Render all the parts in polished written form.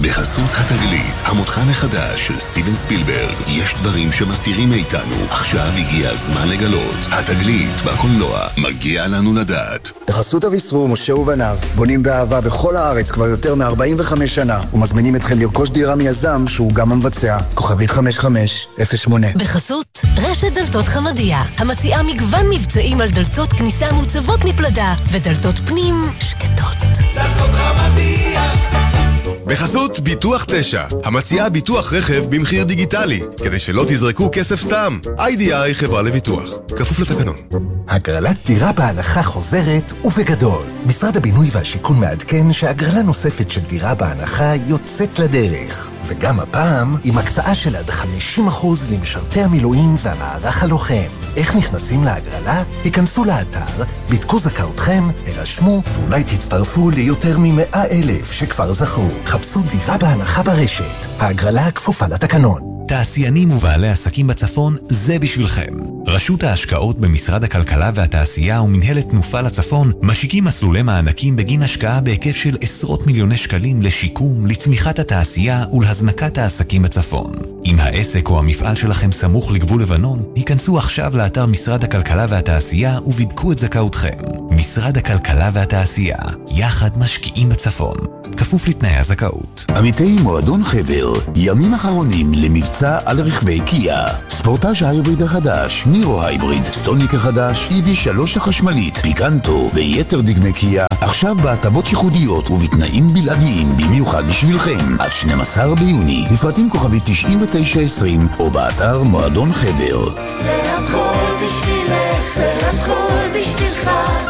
בחסות התגלית, המותחן החדש של סטיבן ספילברג. יש דברים שמסתירים מאיתנו, עכשיו הגיע הזמן לגלות. התגלית בקולנוע, מגיע לנו לדעת. בחסות אביסרו, משה ובניו, בונים באהבה בכל הארץ כבר יותר מ-45 שנה, ומזמינים אתכם לרכוש דירה מיזם שהוא גם המבצע. כוכבית 5508. בחסות רשת דלתות חמדיה, המציעה מגוון מבצעים על דלתות כניסה מוצבות מפלדה ודלתות פנים שקטות. דלתות חמדיה. בחסות ביטוח 9, המציעה ביטוח רכב במחיר דיגיטלי, כדי שלא תזרקו כסף סתם. IDI חברה לביטוח, כפוף לתקנון. הגרלת דירה בהנחה חוזרת ובגדול. משרד הבינוי והשיכון מעדכן שהגרלה נוספת של דירה בהנחה יוצאת לדרך. וגם הפעם עם הקצאה של עד 50% למשרתי המילואים והמערך הלוחם. איך נכנסים להגרלה? היכנסו לאתר, בדקו זכאותכם, הרשמו, ואולי תצטרפו ליותר מ100,000 שכבר זכו. חפשו דירה בהנחה ברשת. ההגרלה כפופה לתקנון. תעשיינים ובעלי עסקים בצפון, זה בשבילכם. רשות ההשקעות במשרד הכלכלה והתעשייה ומנהלת תנופה לצפון משיקים מסלולי מענקים בגין השקעה בהיקף של עשרות מיליוני שקלים לשיקום, לצמיחת התעשייה ולהזנקת העסקים בצפון. אם העסק או המפעל שלכם סמוך לגבול לבנון, היכנסו עכשיו לאתר משרד הכלכלה והתעשייה ובדקו את זכאותכם. משרד הכלכלה והתעשייה, יחד משקיעים בצפון. כפוף לתנאי הזכאות. עמיתי מועדון חבר, ימים אחרונים למבצע על רכבי קיה. ספורטאז' ההיבריד החדש, נירו הייבריד, סטוניק החדש, EV3 החשמלית, פיקנטו ויתר דגמי קיה, עכשיו בהטבות ייחודיות ובתנאים בלעדיים במיוחד בשבילכם. עד 12 ביוני, לפרטים כוכבית 9920 או באתר מועדון חבר. זה הכל בשבילך, זה הכל בשבילך,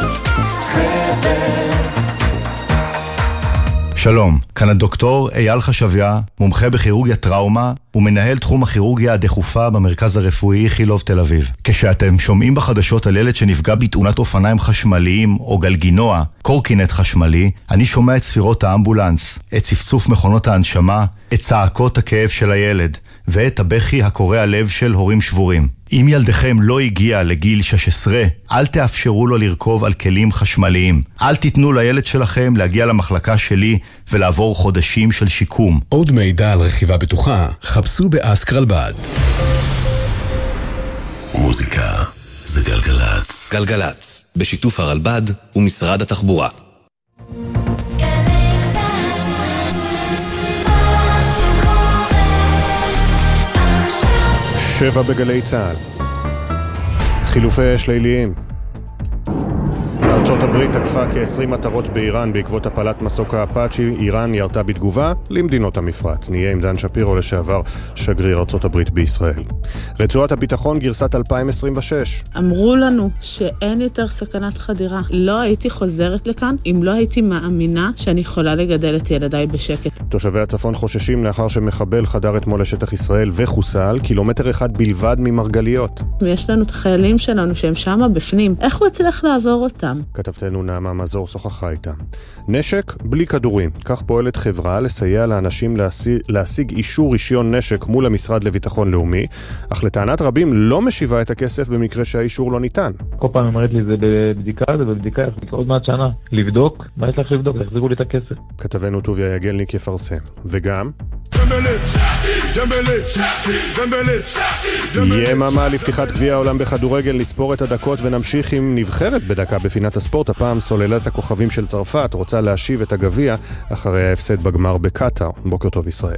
חבר. שלום, כאן הדוקטור אייל חשביה, מומחה בכירורגיה טראומה ומנהל תחום הכירורגיה הדחופה במרכז הרפואי חילוב תל אביב. כשאתם שומעים בחדשות על ילד שנפגע בתאונת אופניים חשמליים או גלגינוע, קורקינט חשמלי, אני שומע את ספירות האמבולנס, את צפצוף מכונות ההנשמה, את צעקות הכאב של הילד ואת הבכי הקורע לב של הורים שבורים. אם ילדכם לא הגיע לגיל 16, אל תאפשרו לו לרכוב על כלים חשמליים. אל תיתנו לילד שלכם להגיע למחלקה שלי ולעבור חודשים של שיקום. עוד מידע על רכיבה בטוחה, חפשו באסקרלבד. מוזיקה זה גלגלץ. גלגלץ, בשיתוף הרלב"ד ומשרד התחבורה. שבע בגלי צהל. חילופי אש ליליים. ארצות הברית תקפה כ-20 מטרות באיראן בעקבות הפלת מסוק האפאצ'י. איראן ירתה בתגובה למדינות המפרץ. נהיה עם דן שפירו, לשעבר שגריר ארצות הברית בישראל. רצועת הביטחון גרסת 2026. אמרו לנו שאין יותר סכנת חדירה. לא הייתי חוזרת לכאן אם לא הייתי מאמינה שאני יכולה לגדל את ילדיי בשקט. תושבי הצפון חוששים לאחר שמחבל חדר אתמול לשטח ישראל וחוסל, קילומטר אחד בלבד ממרגליות. ויש לנו את החיילים שלנו שהם שמה בפנים. איך הוא הצליח לעבור אותם? כתבתנו נעמה מזור שוחחה איתה. נשק בלי כדורים. כך פועלת חברה לסייע לאנשים להשיג אישור רישיון נשק מול המשרד לביטחון לאומי, אך לטענת רבים לא משיבה את הכסף במקרה שהאישור לא ניתן. כל פעם אמרת לי זה בבדיקה, עוד מעט שנה. לבדוק? מה יש לך לבדוק? תחזירו לי את הכסף. כתבנו טוביה יגלניק יפרסם. וגם יממה לפתיחת גביע העולם בכדורגל, לספור את הדקות ונמשיך עם נבחרת בדקה בפינת הספורט. הפעם סוללת הכוכבים של צרפת רוצה להשיב את הגביע אחרי ההפסד בגמר בקטר. בוקר טוב ישראל.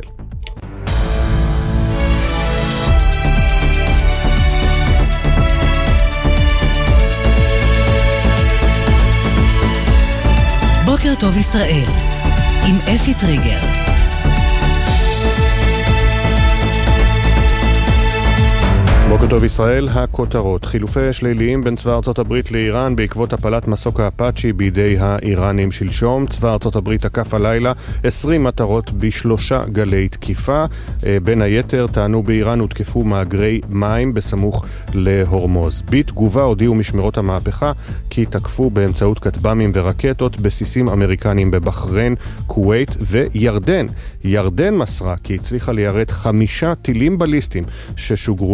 בוקר טוב ישראל עם אפי טריגר. בוקר טוב ישראל, הכותרות. חילופי אש ליליים בין צבא ארצות הברית לאיראן בעקבות הפלת מסוק האפאצ'י בידי האיראנים שלשום. צבא ארצות הברית תקף הלילה 20 מטרות בשלושה גלי תקיפה. בין היתר טענו באיראן הותקפו מאגרי מים בסמוך להורמוז. בתגובה הודיעו משמרות המהפכה כי תקפו באמצעות כטב"מים ורקטות בסיסים אמריקניים בבחריין, כווית וירדן. ירדן מסרה כי הצליחה ליירט 5 טילים בליסטיים ששוגרו אליה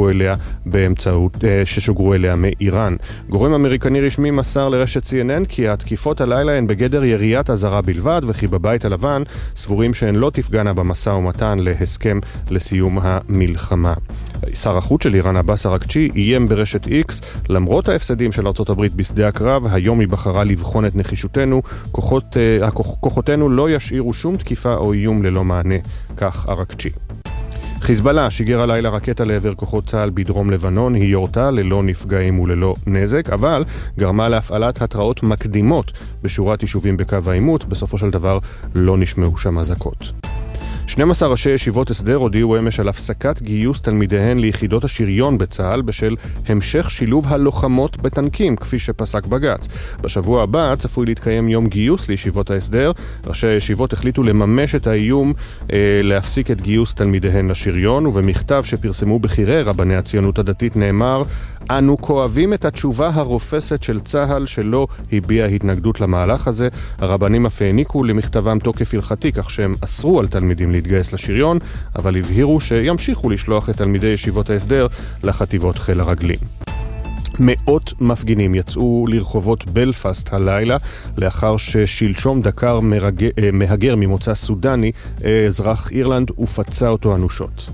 ששוגרו אליה מאיראן. גורם אמריקני רשמי מסר לרשת CNN כי התקיפות הלילה הן בגדר יריית אזהרה בלבד, וכי בבית הלבן סבורים שהן לא תפגענה במשא ומתן להסכם לסיום המלחמה. שר החוץ של איראן עבאס אראגצ'י איים ברשת X, למרות ההפסדים של ארצות הברית בשדה הקרב, היום היא בחרה לבחון את נחישותנו, כוחותינו לא ישאירו שום תקיפה או איום ללא מענה, כך אראגצ'י. חיזבאללה שיגר הלילה רקטה לעבר כוחות צה"ל בדרום לבנון, היא יורתה ללא נפגעים וללא נזק, אבל גרמה להפעלת התראות מקדימות בשורת יישובים בקו העימות, בסופו של דבר לא נשמעו שם אזעקות. 12 ראשי ישיבות הסדר הודיעו אמש על הפסקת גיוס תלמידיהן ליחידות השריון בצה"ל בשל המשך שילוב הלוחמות בטנקים, כפי שפסק בג"ץ. בשבוע הבא צפוי להתקיים יום גיוס לישיבות ההסדר. ראשי הישיבות החליטו לממש את האיום להפסיק את גיוס תלמידיהן לשריון, ובמכתב שפרסמו בחירי רבני הציונות הדתית נאמר: אנו כואבים את התשובה הרופסת של צה"ל שלא הביע התנגדות למהלך הזה. הרבנים אף העניקו למכתבם תוקף הלכתי, כך שהם אסרו על תלמידים להתגייס לשריון, אבל הבהירו שימשיכו לשלוח את תלמידי ישיבות ההסדר לחטיבות חיל הרגלים. מאות מפגינים יצאו לרחובות בלפאסט הלילה לאחר ששלשום דקר מהגר ממוצא סודני אזרח אירלנד ופצע אותו אנושות.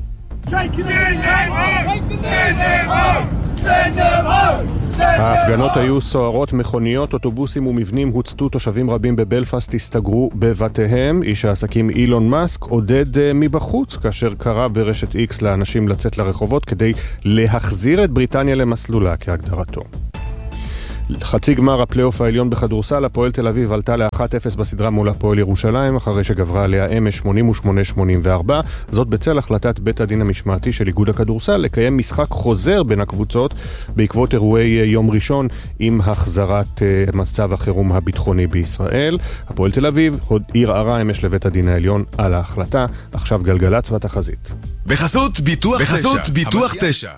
ההפגנות היו סוערות, מכוניות, אוטובוסים ומבנים הוצתו, תושבים רבים בבלפאסט הסתגרו בבתיהם. איש העסקים אילון מאסק עודד מבחוץ כאשר קרא ברשת X לאנשים לצאת לרחובות כדי להחזיר את בריטניה למסלולה כהגדרתו. חצי גמר הפלייאוף העליון בכדורסל, הפועל תל אביב עלתה ל-1-0 בסדרה מול הפועל ירושלים, אחרי שגברה עליה אמש 88-84, זאת בצל החלטת בית הדין המשמעתי של איגוד הכדורסל לקיים משחק חוזר בין הקבוצות בעקבות אירועי יום ראשון עם החזרת מצב החירום הביטחוני בישראל. הפועל תל אביב ערערה אמש לבית הדין העליון על ההחלטה. עכשיו גלגלצ והתחזית. בחסות ביטוח 9.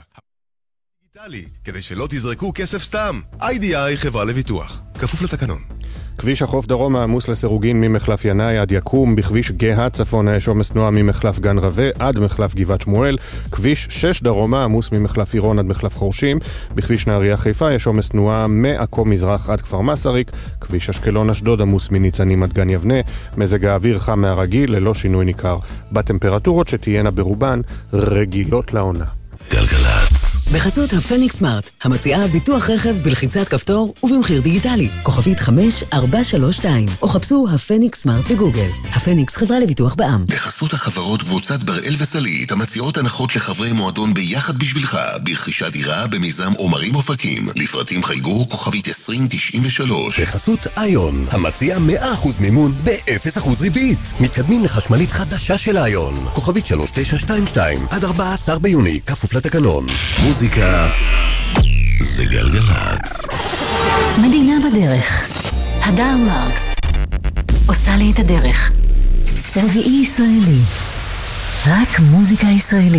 כדי שלא תזרקו כסף סתם. IDI חברה לביטוח. כפוף לתקנון. כביש החוף דרום העמוס לסירוגין ממחלף ינאי עד יקום, בכביש גאה צפונה יש עומס תנועה ממחלף גן רווה עד מחלף גבעת שמואל, כביש 6 דרומה עמוס ממחלף עירון עד מחלף חורשים, בכביש נהריה חיפה יש עומס תנועה מעכו מזרח עד כפר מסריק, כביש אשקלון אשדוד עמוס מניצנים עד גן יבנה, מזג האוויר חם מהרגיל ללא שינוי ניכר בטמפרטורות שתהיינה ברובן רגילות לעונה. גלגלצ. בחסות הפניקס סמארט, המציעה ביטוח רכב בלחיצת כפתור ובמחיר דיגיטלי. כוכבית 5432, או חפשו הפניקס סמארט בגוגל. הפניקס חברה לביטוח בע"מ. בחסות החברות קבוצת בראל וסלית, המציעות הנחות לחברי מועדון ביחד בשבילך, ברכישת דירה במיזם עומרים אופקים. לפרטים חייגו כוכבית 2093. בחסות איון, המציעה 100% מימון ב-0% ריבית. מתקדמים לחשמלית חדשה של איון. כוכבית 3922, עד 14 ביוני, כפוף לתקנון. מוזיקה זה גלגלצ. מדינה בדרך. הדר מרקס עושה לי את הדרך. רביעי ישראלי, רק מוזיקה ישראלית.